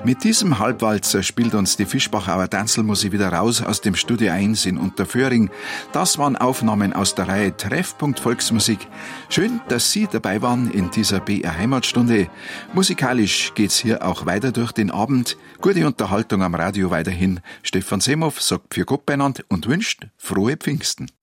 Mit diesem Halbwalzer spielt uns die Fischbachauer Tanzelmusik wieder raus aus dem Studio 1 in Unterföhring. Das waren Aufnahmen aus der Reihe Treffpunkt Volksmusik. Schön, dass Sie dabei waren in dieser BR Heimatstunde. Musikalisch geht's hier auch weiter durch den Abend. Gute Unterhaltung am Radio weiterhin. Stefan Semhoff sagt für Gott beieinander und wünscht frohe Pfingsten.